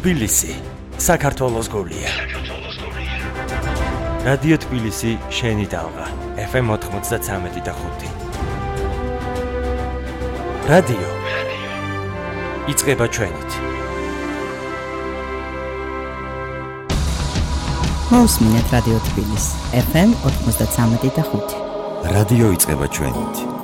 თბილისი, საქართველოს გულია. რადიო თბილისი, შენი დალღა, FM 93.5. რადიო იწყება ჩვენით. მოусმინეთ რადიო თბილისი, FM 93.5. რადიო იწყება ჩვენით.